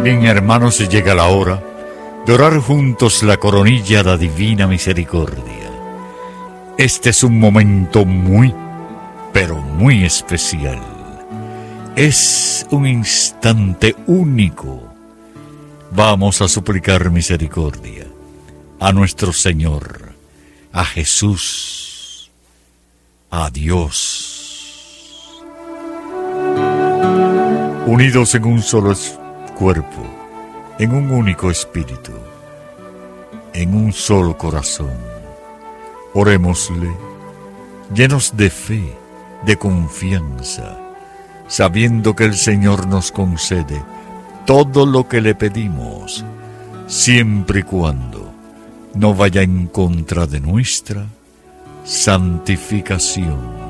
Bien, hermanos, llega la hora de orar juntos la coronilla a la divina misericordia. Este es un momento muy, pero muy especial. Es un instante único. Vamos a suplicar misericordia a nuestro Señor, a Jesús, a Dios. Unidos en un solo cuerpo, en un único espíritu, en un solo corazón, orémosle, llenos de fe, de confianza, sabiendo que el Señor nos concede todo lo que le pedimos, siempre y cuando no vaya en contra de nuestra santificación.